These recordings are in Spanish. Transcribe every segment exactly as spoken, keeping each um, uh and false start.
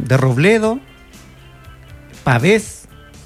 de Robledo, Pavés.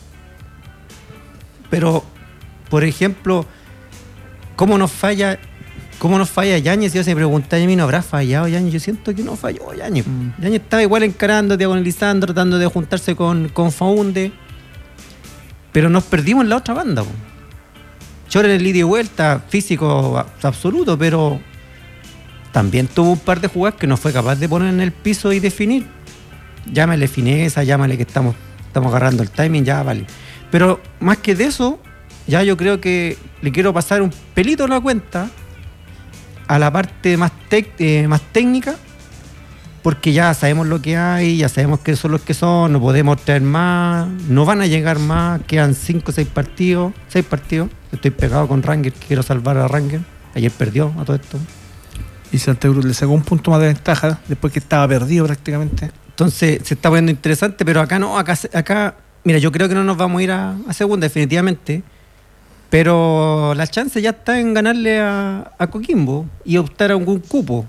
Pero, por ejemplo, ¿cómo nos falla cómo nos falla Yáñez? Yo se me pregunté, a mí no habrá fallado Yáñez. Yo siento que no falló Yáñez. Mm. Yáñez estaba igual encarando, diagonalizando, tratando de juntarse con, con Faúnde. Pero nos perdimos en la otra banda. Chor en el ida y vuelta, físico absoluto, pero también tuvo un par de jugadas que no fue capaz de poner en el piso y definir. Llámale fineza, llámale que estamos, estamos agarrando el timing, ya vale. Pero más que de eso, ya yo creo que le quiero pasar un pelito en la cuenta a la parte más, tec, eh, más técnica, porque ya sabemos lo que hay, ya sabemos que son los que son, no podemos traer más, no van a llegar más, quedan cinco o seis partidos, seis partidos. Estoy pegado con Rangel, quiero salvar a Rangel. Ayer perdió a todo esto. Y Santa Cruz le sacó un punto más de ventaja después que estaba perdido prácticamente. Entonces se está poniendo interesante, pero acá no, acá, acá mira, yo creo que no nos vamos a ir a, a segunda definitivamente, pero la chance ya está en ganarle a, a Coquimbo y optar a algún cupo.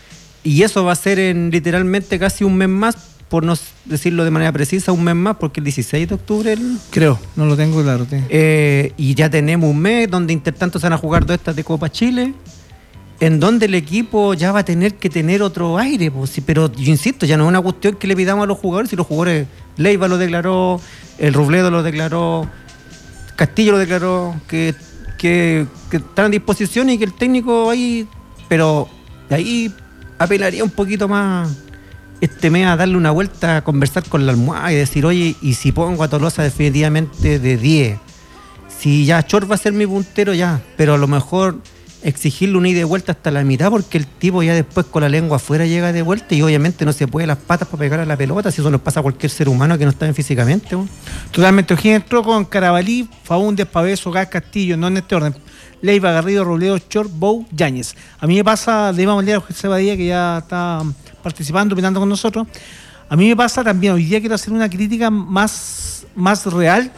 Y eso va a ser en literalmente casi un mes más, por no decirlo de manera precisa, un mes más, porque el dieciséis de octubre... El, creo, no lo tengo claro. Eh, y ya tenemos un mes donde intertanto se van a jugar dos estas de Copa Chile, en donde el equipo ya va a tener que tener otro aire. Pues, sí, pero yo insisto, ya no es una cuestión que le pidamos a los jugadores, si los jugadores, Leiva lo declaró, el Robledo lo declaró, Castillo lo declaró, que, que, que están a disposición y que el técnico ahí... Pero de ahí apelaría un poquito más este mes a darle una vuelta, a conversar con la almohada y decir, oye, y si pongo a Tolosa definitivamente de diez, si ya Chor va a ser mi puntero ya, pero a lo mejor exigirle una ida de vuelta hasta la mitad, porque el tipo ya después con la lengua afuera llega de vuelta y obviamente no se puede las patas para pegar a la pelota, si eso nos pasa a cualquier ser humano que no está bien físicamente. ¿no? Totalmente. O'Higgins entró con Carabalí, Faúndez, Pavés, Gas, Castillo, no en este orden. Leiva, Garrido, Robledo, Chor, Bou, Yáñez. A mí me pasa, le íbamos a leer a José Badía, que ya está participando, opinando con nosotros. A mí me pasa también, hoy día quiero hacer una crítica más, más real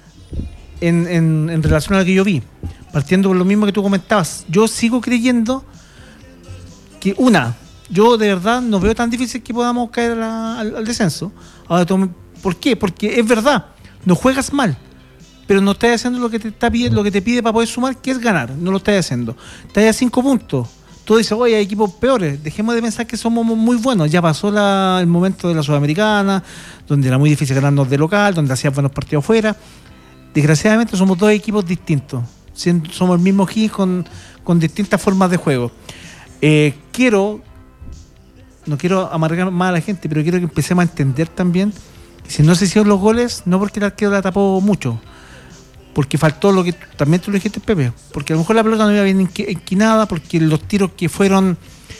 en, en, en relación a lo que yo vi. Partiendo por lo mismo que tú comentabas, yo sigo creyendo que, una, yo de verdad no veo tan difícil que podamos caer a la, al, al descenso. Ahora, ¿por qué? Porque es verdad, no juegas mal, pero no estás haciendo lo que te está pide, lo que te pide para poder sumar, que es ganar. No lo estás haciendo. Estás a cinco puntos. Tú dices, oye, hay equipos peores. Dejemos de pensar que somos muy buenos. Ya pasó la, el momento de la Sudamericana, donde era muy difícil ganarnos de local, donde hacían buenos partidos afuera. Desgraciadamente somos dos equipos distintos. Somos el mismo O'Higgins con, con distintas formas de juego. Eh, quiero, no quiero amargar más a la gente, pero quiero que empecemos a entender también que si no se hicieron los goles, no porque el arquero la tapó mucho, porque faltó lo que también tú lo dijiste, Pepe, porque a lo mejor la pelota no iba bien esquinada, porque los tiros que fueron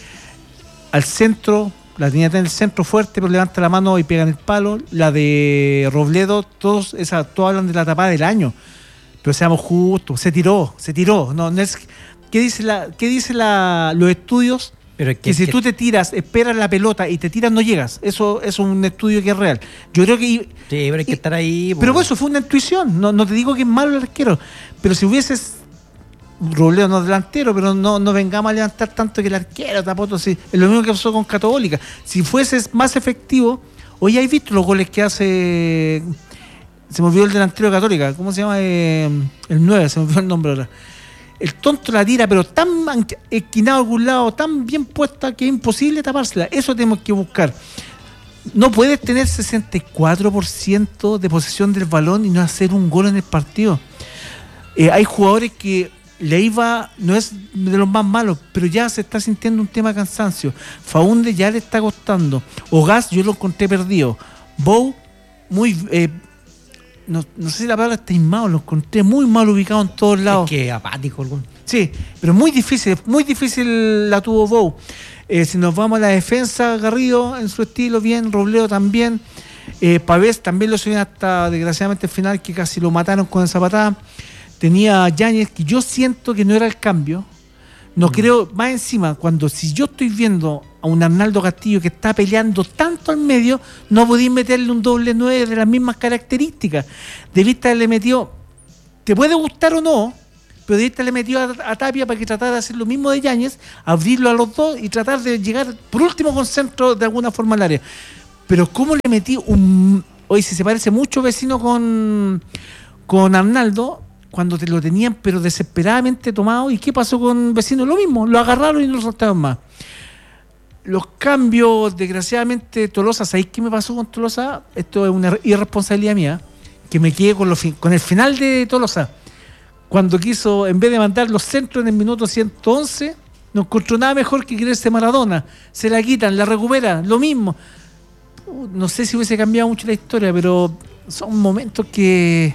al centro, la tenía en el centro fuerte, pero levanta la mano y pega en el palo. La de Robledo, todos, esa, todos hablan de la tapada del año. Pero seamos justos, se tiró, se tiró. No, no es, ¿qué dice la, qué dice la, los estudios? Pero es que, que si que... tú te tiras, esperas la pelota y te tiras, no llegas. Eso, eso es un estudio que es real. Yo creo que... Sí, pero hay que estar ahí. Pero pues, eso fue una intuición. No, no te digo que es malo el arquero. Pero si hubieses... Robledo no delantero, pero no, no vengamos a levantar tanto que el arquero tapó. Sí, es lo mismo que pasó con Católica. Si fueses más efectivo... Hoy hay visto los goles que hace... Se me olvidó el delantero de Católica. ¿Cómo se llama? Eh, el nueve, se me olvidó el nombre ahora. El tonto la tira, pero tan esquinado a algún lado, tan bien puesta que es imposible tapársela. Eso tenemos que buscar. No puedes tener sesenta y cuatro por ciento de posesión del balón y no hacer un gol en el partido. Eh, hay jugadores que Leiva no es de los más malos, pero ya se está sintiendo un tema de cansancio. Faúndez ya le está costando. Gas, yo lo encontré perdido. Bou, muy... Eh, No, no sé si la palabra está inmado, lo encontré muy mal ubicado en todos lados. Es que apático algún. Sí, pero muy difícil, muy difícil la tuvo Bou. Eh, si nos vamos a la defensa, Garrido en su estilo bien, Robledo también. Eh, Pavés también lo subieron hasta desgraciadamente el final, que casi lo mataron con esa patada. Tenía a Yáñez, que yo siento que no era el cambio. No mm. creo, más encima, cuando si yo estoy viendo a un Arnaldo Castillo que está peleando tanto al medio, no podéis meterle un doble nueve de las mismas características. De vista le metió, te puede gustar o no, pero de vista le metió a, a Tapia para que tratara de hacer lo mismo de Yáñez, abrirlo a los dos y tratar de llegar, por último, con centro de alguna forma al área. Pero cómo le metí un... Hoy si se parece mucho vecino con, con Arnaldo, cuando te lo tenían pero desesperadamente tomado. ¿Y qué pasó con vecino? Lo mismo, lo agarraron y no lo soltaron más. Los cambios, desgraciadamente, Tolosa, ¿sabéis qué me pasó con Tolosa? Esto es una irresponsabilidad mía, que me quedé con, lo fin- con el final de Tolosa. Cuando quiso, en vez de mandar los centros en el minuto ciento once, no encontró nada mejor que quererse Maradona. Se la quitan, la recuperan, lo mismo. Uh, No sé si hubiese cambiado mucho la historia, pero son momentos que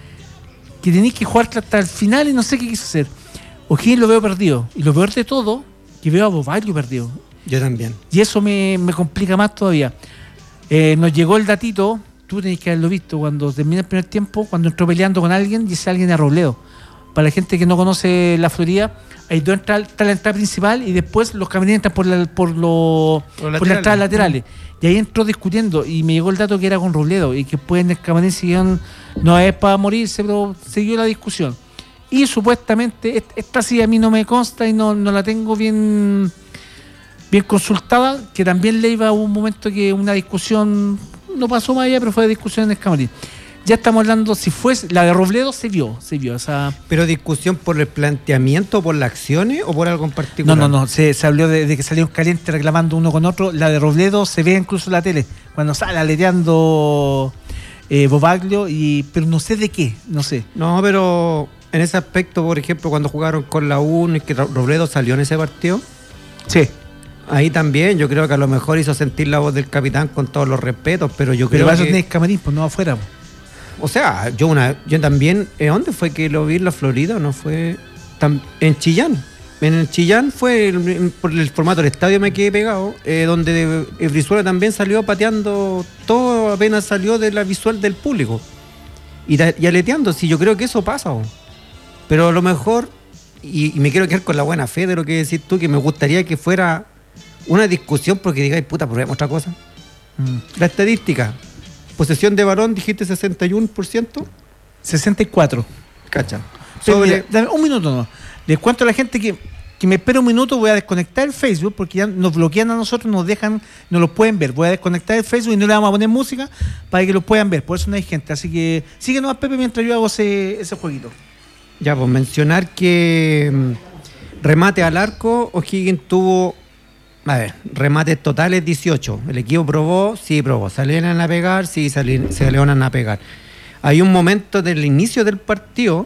que tenéis que jugar hasta el final y no sé qué quiso hacer. O'Higgins lo veo perdido. Y lo peor de todo, que veo a Bobaglio perdido. Yo también. Y eso me, me complica más todavía. Eh, nos llegó el datito, tú tenés que haberlo visto, cuando termina el primer tiempo, cuando entró peleando con alguien y ese alguien era Robledo. Para la gente que no conoce la Florida, hay dos entradas, está la entrada principal y después los camarines entran por, la, por, lo, por, por las entradas laterales. Y ahí entró discutiendo y me llegó el dato que era con Robledo y que después en el camarín siguieron, no es para morirse, pero siguió la discusión. Y supuestamente, esta sí a mí no me consta y no, no la tengo bien... bien consultada, que también le iba a un momento que una discusión, no pasó más allá, pero fue discusión en el camarín. Ya estamos hablando, si fue la de Robledo, se vio, se vio. O sea, ¿pero discusión por el planteamiento, por las acciones o por algo en particular? No, no, no, se, se habló de, de que salieron calientes reclamando uno con otro. La de Robledo se ve incluso en la tele, cuando sale aleteando eh, Bobaglio, y, pero no sé de qué, no sé. No, pero en ese aspecto, por ejemplo, cuando jugaron con la U N y que Robledo salió en ese partido. Sí. Ahí también, yo creo que a lo mejor hizo sentir la voz del capitán con todos los respetos, pero yo pero creo que... que... Pero camarín, pues no afuera. Pues. O sea, yo una yo también... ¿eh, ¿Dónde fue que lo vi en la Florida? ¿No fue...? Tam, en Chillán. En Chillán fue, el, por el formato del estadio me quedé pegado, eh, donde Brizuela también salió pateando, todo apenas salió de la visual del público. Y, y aleteando, sí, yo creo que eso pasa. Oh. Pero a lo mejor, y, y me quiero quedar con la buena fe de lo que decís tú, que me gustaría que fuera... una discusión porque digáis, puta, probemos otra cosa. Mm. La estadística. Posesión de balón, dijiste sesenta y uno por ciento. sesenta y cuatro. Cacha. Sobre... Mira, dame un minuto no. Les cuento a la gente que, que me espera un minuto, voy a desconectar el Facebook porque ya nos bloquean a nosotros, nos dejan, no los pueden ver. Voy a desconectar el Facebook y no le vamos a poner música para que lo puedan ver. Por eso no hay gente. Así que síguenos a Pepe mientras yo hago ese, ese jueguito. Ya, pues mencionar que mm, remate al arco, O'Higgins tuvo... A ver, remates totales dieciocho. El equipo probó, sí probó. ¿Salieron a pegar? Sí, salieron, salieron a pegar. Hay un momento del inicio del partido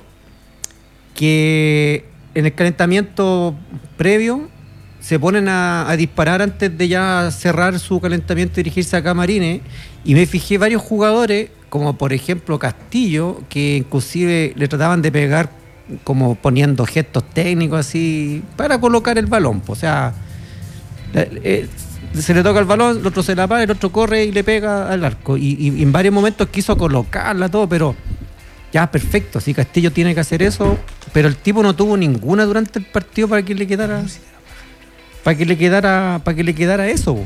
que en el calentamiento previo se ponen a, a disparar antes de ya cerrar su calentamiento y dirigirse a camarines. Y me fijé varios jugadores, como por ejemplo Castillo, que inclusive le trataban de pegar como poniendo gestos técnicos así para colocar el balón. O sea... Eh, se le toca el balón, el otro se la para, el otro corre y le pega al arco. Y, y, y en varios momentos quiso colocarla todo, pero ya perfecto. Si Castillo tiene que hacer eso, pero el tipo no tuvo ninguna durante el partido para que le quedara, para que le quedara, para que le quedara eso.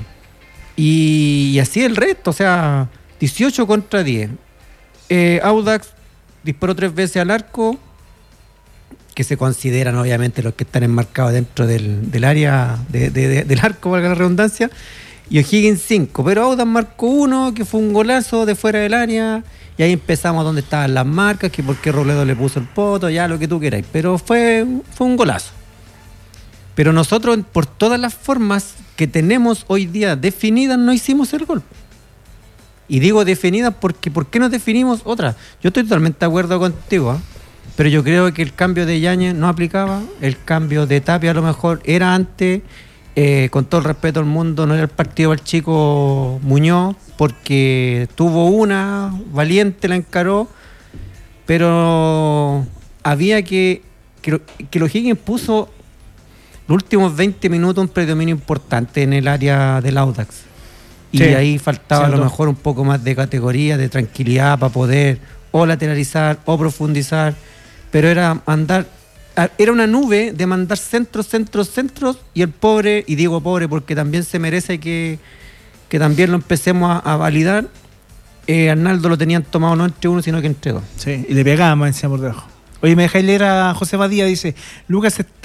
Y, y así el resto, o sea, dieciocho contra diez. Eh, Audax disparó tres veces al arco, que se consideran obviamente los que están enmarcados dentro del, del área de, de, de, del arco, valga la redundancia, y O'Higgins cinco, pero Audax marcó uno, que fue un golazo de fuera del área, y ahí empezamos donde estaban las marcas, que por qué Robledo le puso el poto, ya lo que tú queráis, pero fue, fue un golazo. Pero nosotros, por todas las formas que tenemos hoy día definidas, no hicimos el gol. Y digo definidas porque ¿por qué no definimos otra? Yo estoy totalmente de acuerdo contigo, ¿eh? Pero yo creo que el cambio de Yáñez no aplicaba, el cambio de Tapia a lo mejor era antes, eh, con todo el respeto al mundo, no era el partido para el chico Muñoz, porque tuvo una, valiente la encaró, pero había que, que, que los O'Higgins puso los últimos veinte minutos un predominio importante en el área del Audax. Y sí, ahí faltaba a lo mejor un poco más de categoría, de tranquilidad para poder o lateralizar o profundizar. Pero era mandar, era una nube de mandar centros, centros, centros, y el pobre, y digo pobre porque también se merece que, que también lo empecemos a, a validar, eh, Arnaldo lo tenían tomado no entre uno, sino que entre dos. Sí, y le pegaban más encima por debajo. Oye, me dejáis leer a José Badía, dice, Lucas está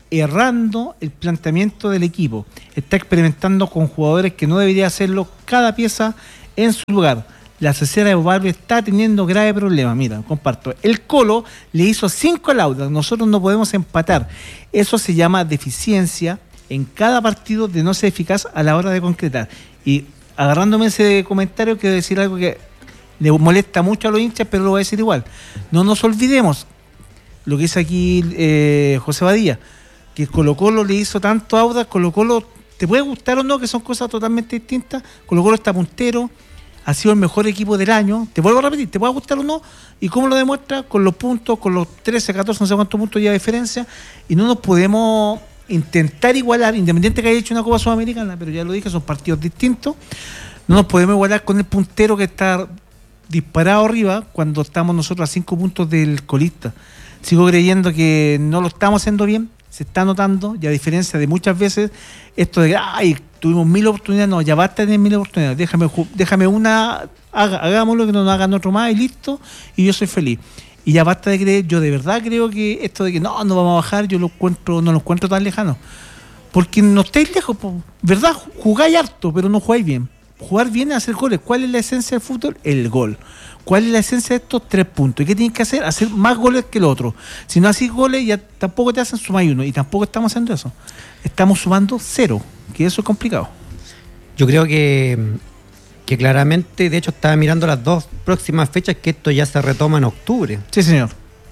errando el planteamiento del equipo. Está experimentando con jugadores que no debería hacerlo, cada pieza en su lugar. La cesera de Bobarrio está teniendo grave problema. Mira, comparto. El Colo le hizo cinco al Audax. Nosotros no podemos empatar. Eso se llama deficiencia en cada partido de no ser eficaz a la hora de concretar. Y agarrándome ese comentario, quiero decir algo que le molesta mucho a los hinchas, pero lo voy a decir igual. No nos olvidemos lo que dice aquí eh, José Badía, que Colo Colo le hizo tanto a Audax. Colo Colo, te puede gustar o no, que son cosas totalmente distintas. Colo Colo está puntero, ha sido el mejor equipo del año. Te vuelvo a repetir, te puede gustar o no, y cómo lo demuestra con los puntos, con los trece, catorce, no sé cuántos puntos ya de diferencia, y no nos podemos intentar igualar, independiente que haya hecho una Copa Sudamericana, pero ya lo dije, son partidos distintos. No nos podemos igualar con el puntero que está disparado arriba cuando estamos nosotros a cinco puntos del colista. Sigo creyendo que no lo estamos haciendo bien, se está notando, y a diferencia de muchas veces, esto de, ay, tuvimos mil oportunidades, no, ya basta de tener mil oportunidades, déjame, déjame una, haga, hagámoslo, que no nos hagan otro más y listo, y yo soy feliz. Y ya basta de creer, yo de verdad creo que esto de que no, no vamos a bajar, yo lo encuentro, no lo encuentro tan lejano. Porque no estáis lejos, po. ¿Verdad? Jugáis harto, pero no jugáis bien. Jugar bien es hacer goles. ¿Cuál es la esencia del fútbol? El gol. ¿Cuál es la esencia de estos tres puntos? ¿Y qué tienes que hacer? Hacer más goles que el otro. Si no haces goles, ya tampoco te hacen sumar uno. Y tampoco estamos haciendo eso. Estamos sumando cero, que eso es complicado. Yo creo que, que claramente, de hecho, estaba mirando las dos próximas fechas, que esto ya se retoma en octubre. Sí, señor.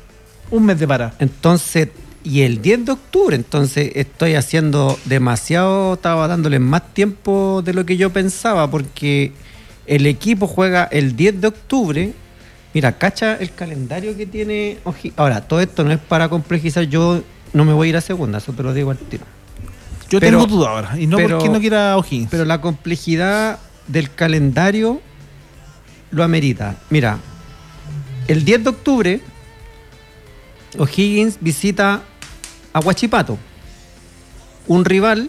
Un mes de para. Entonces, y el diez de octubre, entonces estoy haciendo demasiado, estaba dándole más tiempo de lo que yo pensaba, porque el equipo juega el diez de octubre. Mira, cacha el calendario que tiene O'Higgins. Ahora, todo esto no es para complejizar, yo no me voy a ir a segunda, eso te lo digo al tiro. Yo pero, tengo duda ahora, y no pero, porque no quiera O'Higgins. Pero la complejidad del calendario lo amerita. Mira, el diez de octubre O'Higgins visita a Huachipato, un rival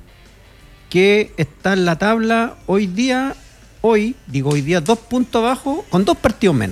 que está en la tabla hoy día, hoy, digo hoy día, dos puntos abajo, con dos partidos menos.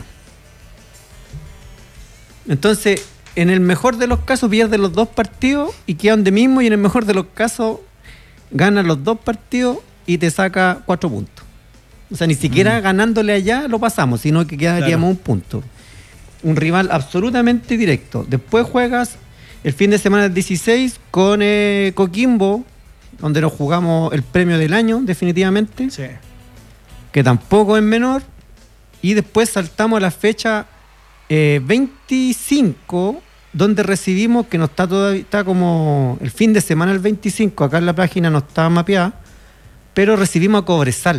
Entonces, en el mejor de los casos pierde los dos partidos y queda donde mismo, y en el mejor de los casos gana los dos partidos y te saca cuatro puntos. O sea, ni siquiera mm. ganándole allá lo pasamos, sino que quedaríamos claro. un punto. Un rival absolutamente directo. Después juegas el fin de semana del dieciséis con eh, Coquimbo, donde nos jugamos el premio del año, definitivamente. Sí. Que tampoco es menor. Y después saltamos a la fecha eh, veinticinco, donde recibimos, que no está todavía, está como el fin de semana el veinticinco, acá en la página no está mapeada, pero recibimos a Cobresal.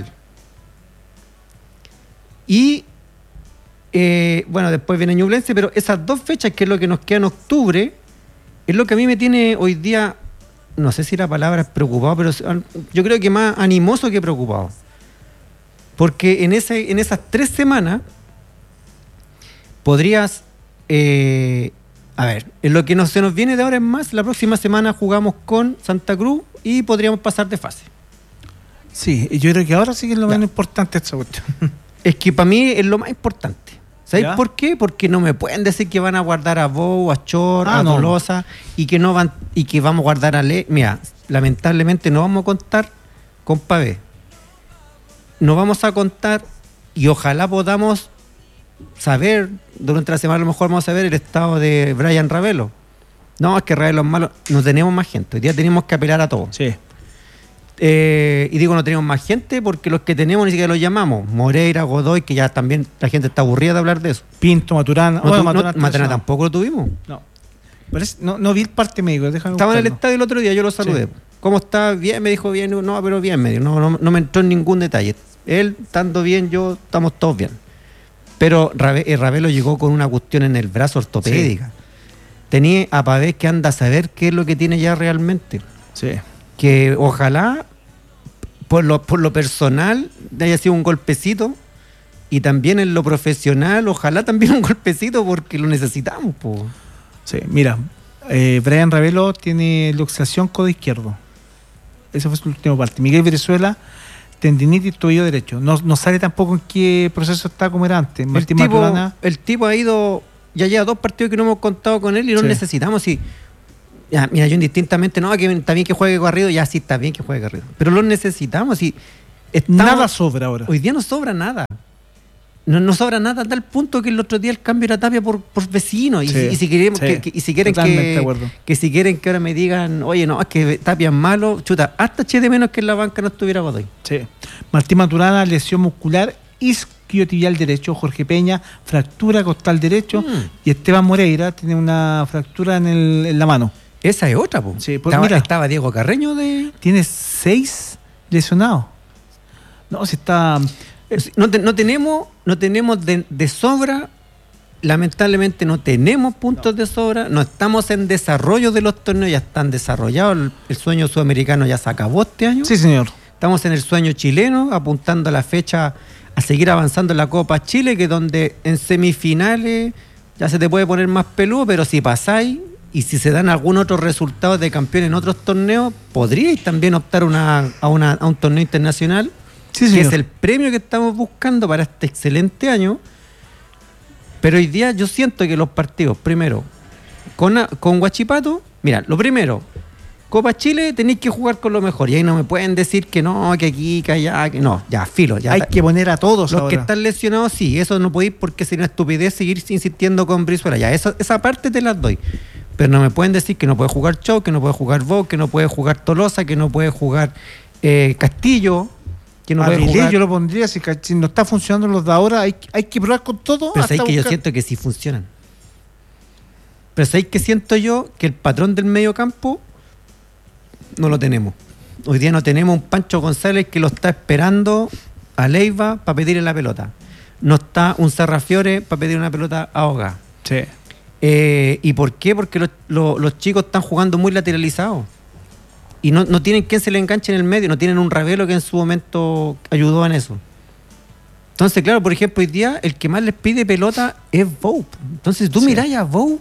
Y eh, bueno, después viene Ñublense, pero esas dos fechas, que es lo que nos queda en octubre, es lo que a mí me tiene hoy día, no sé si la palabra es preocupado, pero yo creo que más animoso que preocupado. Porque en, ese, en esas tres semanas podrías, eh, a ver, en lo que no, se nos viene de ahora en más, la próxima semana jugamos con Santa Cruz y podríamos pasar de fase. Sí, yo creo que ahora sí que es lo menos importante esta cuestión. Es que para mí es lo más importante. ¿Sabéis por qué? Porque no me pueden decir que van a guardar a Bou, a Chor, ah, a Tolosa, no. y que no van, y que vamos a guardar a Le. Mira, lamentablemente no vamos a contar con Pavé. No vamos a contar, y ojalá podamos saber, durante la semana a lo mejor vamos a ver el estado de Brian Ravelo. No, es que Ravelo es malo. No tenemos más gente. Hoy día tenemos que apelar a todos. Sí. Eh, y digo, no tenemos más gente porque los que tenemos ni siquiera los llamamos. Moreira, Godoy, que ya también la gente está aburrida de hablar de eso. Pinto, Maturana. No, bueno, Maturana, no, Maturana tampoco lo tuvimos. No. Es, no, no vi el parte médico. Déjame Estaba buscarlo. en el estadio el otro día, yo lo saludé. Sí. ¿Cómo está? Bien, me dijo bien. No, pero bien, me dijo. No, no, no me entró en ningún detalle. Él, estando bien, yo, estamos todos bien. Pero Ravelo llegó con una cuestión en el brazo ortopédica. Sí. Tenía a Pavés que anda a saber qué es lo que tiene ya realmente. Sí. Que ojalá, por lo, por lo personal, haya sido un golpecito, y también en lo profesional, ojalá también un golpecito, porque lo necesitamos, po. Sí, mira, eh, Brian Ravelo tiene luxación codo izquierdo. Esa fue su última parte. Miguel Venezuela, tendinitis tobillo derecho. No, no sale tampoco en qué proceso está como era antes. El tipo, Maturana, el tipo ha ido, ya lleva dos partidos que no hemos contado con él y no sí. necesitamos. Y Ya, mira, yo indistintamente, no, que está bien que juegue Garrido, ya sí está bien que juegue Garrido. Pero lo necesitamos y estamos, nada sobra ahora. Hoy día no sobra nada. No, no sobra nada, a tal punto que el otro día el cambio era Tapia por, por vecino. Y, Sí, si, y si queremos sí, que, que- y si quieren totalmente de que, acuerdo. que si quieren que ahora me digan, oye, no, es que Tapia es malo, chuta, hasta eché de menos que en la banca no estuviera Godoy. Sí. Martín Maturana, lesión muscular, isquiotibial derecho. Jorge Peña, fractura costal derecho. Mm. Y Esteban Moreira tiene una fractura en, el, en la mano. Esa es otra, po. Sí, pues estaba, mira. estaba Diego Carreño de. Tiene seis lesionados. No, si está... No, te- no tenemos, no tenemos de, de sobra, lamentablemente no tenemos puntos de sobra, no estamos en desarrollo de los torneos, ya están desarrollados, el, el sueño sudamericano ya se acabó este año, Sí, señor. estamos en el sueño chileno, apuntando a la fecha a seguir avanzando en la Copa Chile, que donde en semifinales ya se te puede poner más peludo, pero si pasáis y si se dan algún otro resultado de campeón en otros torneos, podríais también optar una, a, una, a un torneo internacional. Sí, que señor. es el premio que estamos buscando para este excelente año. Pero hoy día yo siento que los partidos, primero, con, a- con Huachipato, mira, lo primero, Copa Chile tenéis que jugar con lo mejor. Y ahí no me pueden decir que no, que aquí, que allá, que no, ya, filo. Ya Hay está. que poner a todos Los ahora. que están lesionados, sí, eso no podéis porque sería una estupidez seguir insistiendo con Brizuela. Ya, eso, esa parte te las doy. Pero no me pueden decir que no puede jugar Chow, que no puede jugar Bo, que no puede jugar Tolosa, que no puede jugar eh, Castillo, que no puede Avilés jugar. yo lo pondría, si, ca- si no está funcionando los de ahora, hay, hay que probar con todo. Pero hasta sabéis que yo buscar- siento que sí funcionan. Pero sabéis que siento yo que el patrón del medio campo no lo tenemos. Hoy día no tenemos un Pancho González que lo está esperando a Leiva para pedirle la pelota. No está un Serrafiore para pedir una pelota ahogada. Sí. Eh, ¿Y por qué? Porque los, los- los chicos están jugando muy lateralizados. Y no, no tienen quien se le enganche en el medio, no tienen un Ravelo que en su momento ayudó en eso. Entonces, claro, por ejemplo, hoy día el que más les pide pelota es Bou. Entonces, tú Sí. mirás a Bou.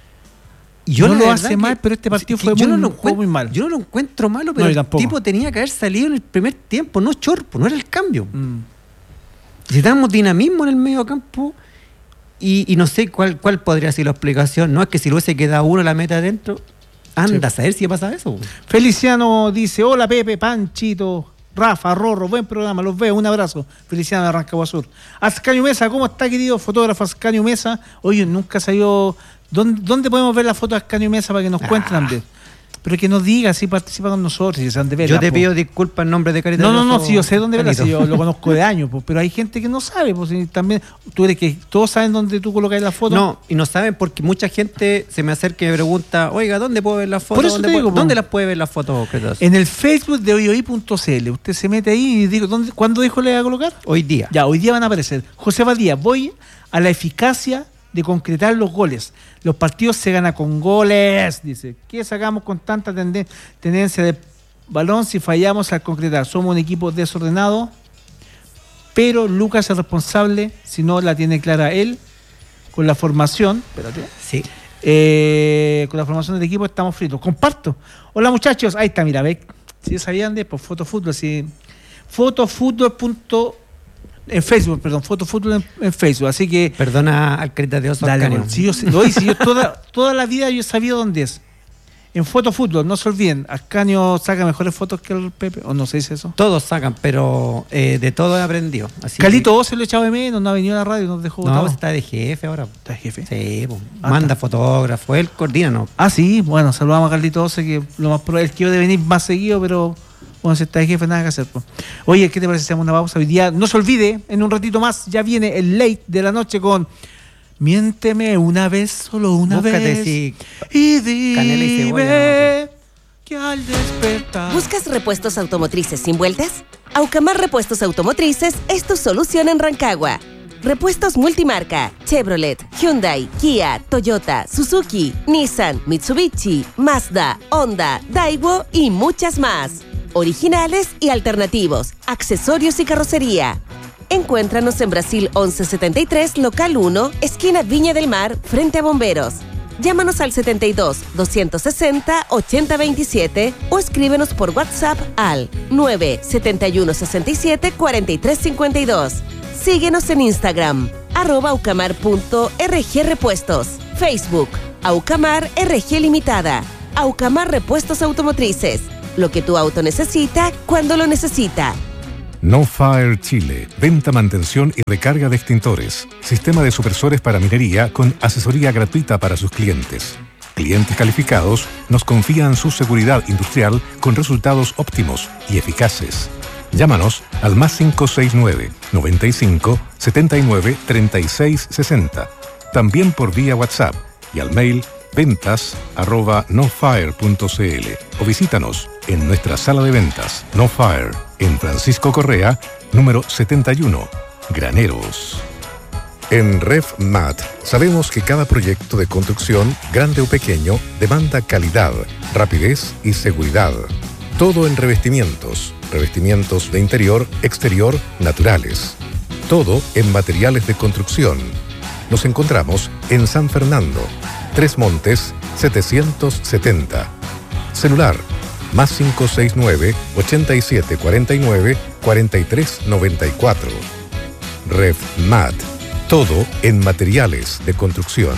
y No de lo verdad hace que- mal, pero este partido que fue yo muy- no lo jugó encuentro- muy mal. Yo no lo encuentro malo, No, pero yo el tampoco. tipo tenía que haber salido en el primer tiempo, no chorpo, no era el cambio. Mm. Necesitamos dinamismo en el medio campo y, y no sé cuál, cuál podría ser la explicación. No es que si lo hubiese quedado uno la meta adentro, anda a saber si pasa eso. Feliciano dice, hola Pepe, Panchito, Rafa, Rorro, buen programa, los veo, un abrazo. Feliciano de Rancagua Sur. Ascanio Mesa, ¿cómo está, querido fotógrafo Ascanio Mesa? Oye, nunca salió... ¿Dónde, ¿Dónde podemos ver la foto de Ascanio Mesa para que nos Ah. cuenten también? Pero que nos diga si participa con nosotros, si se han de verla, Yo te po. pido disculpas en nombre de Caritas. No, no, del no, Oso, si yo sé dónde verla, si Carlito. yo lo conozco de años, pues, pero hay gente que no sabe, pues y también, tú eres que todos saben dónde tú colocas la foto. No, y no saben porque mucha gente se me acerca y me pregunta, oiga, ¿dónde puedo ver las fotos? Por eso ¿Dónde, te puedo- digo, po. ¿Dónde las puede ver las fotos, Cretos? En el Facebook de hoy hoy punto c l, usted se mete ahí y digo, ¿dónde, ¿cuándo dijo le va a colocar? Hoy día. Ya, hoy día van a aparecer. José Badía, voy a la eficacia de concretar los goles. Los partidos se ganan con goles, dice. ¿Qué sacamos con tanta tenden- tendencia de balón si fallamos al concretar? Somos un equipo desordenado, pero Lucas es el responsable, si no la tiene clara él, con la formación. Espérate. Sí. Eh, con la formación del equipo estamos fritos. Comparto. Hola muchachos, ahí está, mira, ve. Si sabían de por Fotofútbol, si fotofútbol. punto- En Facebook, perdón, Fotofútbol en, en Facebook. Así que Perdona al Caritas de Oso dale, Ascanio. bueno, si yo, sé- lo hice, yo toda, toda la vida yo sabía dónde es. En Fotofútbol, no se olviden, Ascanio saca mejores fotos que el Pepe, o no se dice eso. Todos sacan, pero eh, de todo he aprendido. Así Calito, vos se lo echaba de menos, no ha venido a la radio, nos dejó que- No, botado. pues está de jefe ahora. ¿Está jefe? Sí, pues, Ah, manda está. fotógrafo, él coordina, ¿no? Ah, sí, bueno, saludamos a Carlito Ose, que lo más probable es que debe venir más seguido, pero bueno, si está de jefe, nada que hacer. Pues. Oye, ¿qué te parece si hacemos una pausa hoy día? No se olvide, en un ratito más ya viene el late de la noche con Miénteme una vez, solo una Búscate, vez. sí, Y dime canela y cebolla, que al despertar. ¿Buscas repuestos automotrices sin vueltas? Aucamar Repuestos Automotrices es tu solución en Rancagua. Repuestos multimarca, Chevrolet, Hyundai, Kia, Toyota, Suzuki, Nissan, Mitsubishi, Mazda, Honda, Daewoo y muchas más. Originales y alternativos, accesorios y carrocería. Encuéntranos en Brasil once setenta y tres, local uno, esquina Viña del Mar, frente a Bomberos. Llámanos al setenta y dos, doscientos sesenta, ochenta veintisiete o escríbenos por WhatsApp al nueve setenta y uno sesenta y siete cuarenta y tres cincuenta y dos. Síguenos en Instagram, arroba aucamar punto rg repuestos. Facebook, Aucamar R G Limitada. Aucamar Repuestos Automotrices. Lo que tu auto necesita, cuando lo necesita. No Fire Chile. Venta, mantención y recarga de extintores. Sistema de supresores para minería con asesoría gratuita para sus clientes. Clientes calificados nos confían su seguridad industrial con resultados óptimos y eficaces. Llámanos al más cinco seis nueve, noventa y cinco, setenta y nueve, treinta y seis sesenta. También por vía WhatsApp y al mail ventas arroba nofire punto cl o visítanos en nuestra sala de ventas No Fire en Francisco Correa, número setenta y uno, Graneros. En RefMat sabemos que cada proyecto de construcción, grande o pequeño, demanda calidad, rapidez y seguridad. Todo en revestimientos, revestimientos de interior, exterior, naturales. Todo en materiales de construcción. Nos encontramos en San Fernando, Tres Montes, setecientos setenta. Celular, más cinco seis nueve, ochenta y siete cuarenta y nueve, cuarenta y tres noventa y cuatro. RefMat, todo en materiales de construcción.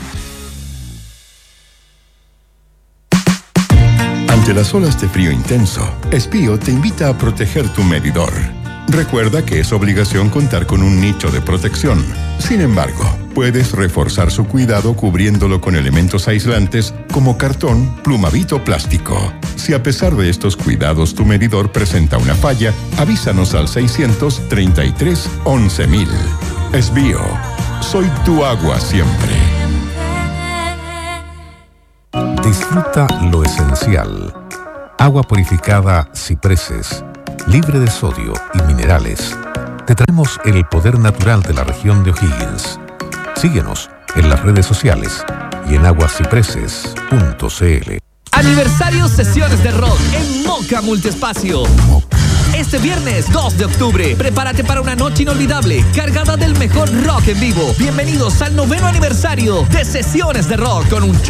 Ante las olas de frío intenso, Espío te invita a proteger tu medidor. Recuerda que es obligación contar con un nicho de protección. Sin embargo, puedes reforzar su cuidado cubriéndolo con elementos aislantes como cartón, plumavit o plástico. Si a pesar de estos cuidados tu medidor presenta una falla, avísanos al seiscientos treinta y tres once mil. Espío, soy tu agua siempre. Disfruta lo esencial. Agua purificada Cipreses, libre de sodio y minerales. Te traemos el poder natural de la región de O'Higgins. Síguenos en las redes sociales y en aguascipreses punto cl. Aniversario Sesiones de Rock en Moca Multiespacio. Este viernes dos de octubre, prepárate para una noche inolvidable, cargada del mejor rock en vivo. Bienvenidos al noveno aniversario de Sesiones de Rock con un